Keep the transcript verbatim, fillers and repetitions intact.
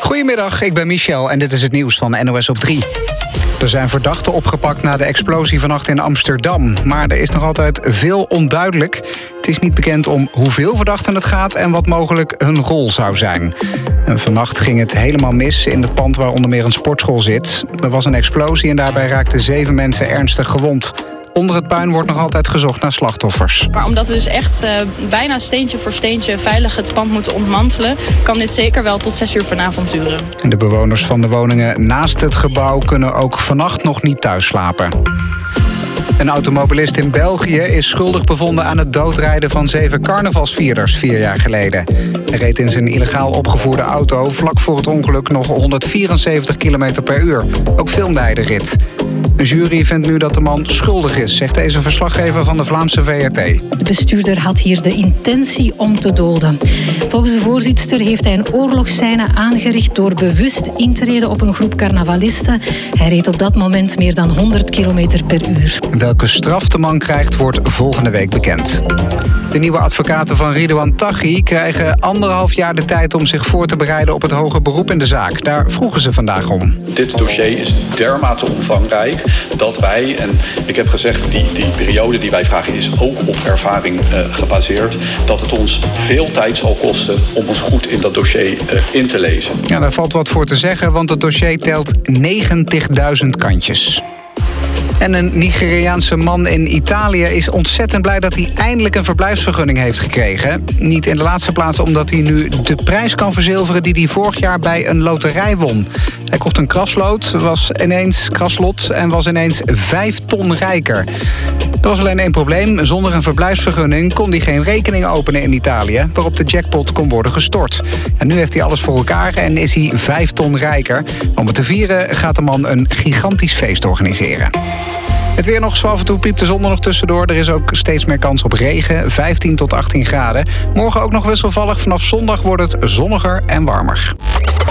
Goedemiddag, ik ben Michel en dit is het nieuws van N O S op drie. Er zijn verdachten opgepakt na de explosie vannacht in Amsterdam. Maar er is nog altijd veel onduidelijk. Het is niet bekend om hoeveel verdachten het gaat en wat mogelijk hun rol zou zijn. En vannacht ging het helemaal mis in het pand waar onder meer een sportschool zit. Er was een explosie en daarbij raakten zeven mensen ernstig gewond. Onder het puin wordt nog altijd gezocht naar slachtoffers. Maar omdat we dus echt uh, bijna steentje voor steentje veilig het pand moeten ontmantelen, kan dit zeker wel tot zes uur vanavond duren. De bewoners van de woningen naast het gebouw kunnen ook vannacht nog niet thuis slapen. Een automobilist in België is schuldig bevonden aan het doodrijden van zeven carnavalsvierders vier jaar geleden. Hij reed in zijn illegaal opgevoerde auto vlak voor het ongeluk nog honderdvierenzeventig kilometer per uur. Ook filmde hij de rit. Een jury vindt nu dat de man schuldig is, zegt deze verslaggever van de Vlaamse V R T. De bestuurder had hier de intentie om te doden. Volgens de voorzitster heeft hij een oorlogsscène aangericht door bewust in te reden op een groep carnavalisten. Hij reed op dat moment meer dan honderd kilometer per uur. Welke straf de man krijgt, wordt volgende week bekend. De nieuwe advocaten van Ridouan Taghi krijgen anderhalf jaar de tijd om zich voor te bereiden op het hoger beroep in de zaak. Daar vroegen ze vandaag om. Dit dossier is dermate omvangrijk dat wij, en ik heb gezegd, die, die periode die wij vragen is ook op ervaring uh, gebaseerd, dat het ons veel tijd zal kosten om ons goed in dat dossier uh, in te lezen. Ja, daar valt wat voor te zeggen, want het dossier telt negentigduizend kantjes. En een Nigeriaanse man in Italië is ontzettend blij dat hij eindelijk een verblijfsvergunning heeft gekregen. Niet in de laatste plaats omdat hij nu de prijs kan verzilveren die hij vorig jaar bij een loterij won. Hij kocht een kraslood, was ineens kraslot en was ineens vijf ton rijker. Er was alleen één probleem. Zonder een verblijfsvergunning kon hij geen rekening openen in Italië, waarop de jackpot kon worden gestort. En nu heeft hij alles voor elkaar en is hij vijf ton rijker. Om het te vieren gaat de man een gigantisch feest organiseren. Het weer nog, zo af en toe piept de zon er nog tussendoor. Er is ook steeds meer kans op regen, vijftien tot achttien graden. Morgen ook nog wisselvallig. Vanaf zondag wordt het zonniger en warmer.